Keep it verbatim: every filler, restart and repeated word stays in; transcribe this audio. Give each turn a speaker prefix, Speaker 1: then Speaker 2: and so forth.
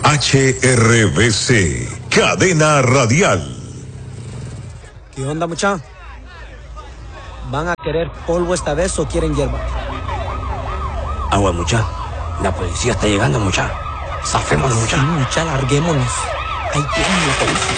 Speaker 1: H R B C, Cadena Radial.
Speaker 2: ¿Qué onda, mucha? ¿Van a querer polvo esta vez o quieren hierba?
Speaker 3: Agua, mucha. La policía está llegando, mucha. Zafémonos, mucha.
Speaker 2: Sí, mucha, larguémonos. Ahí tienen la policía.